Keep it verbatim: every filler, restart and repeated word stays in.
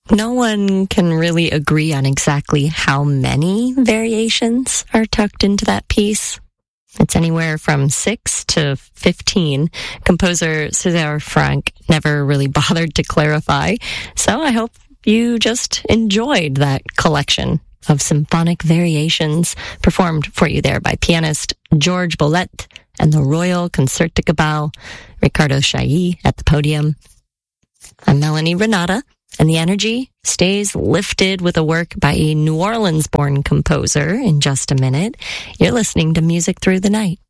No one can really agree on exactly how many variations are tucked into that piece. It's anywhere from six to fifteen. Composer César Franck never really bothered to clarify, so I hope you just enjoyed that collection of symphonic variations performed for you there by pianist Georges Bolet and the Royal Concertgebouw, Ricardo Chailly at the podium. I'm Melanie Renata, and the energy stays lifted with a work by a New Orleans-born composer in just a minute. You're listening to Music Through the Night.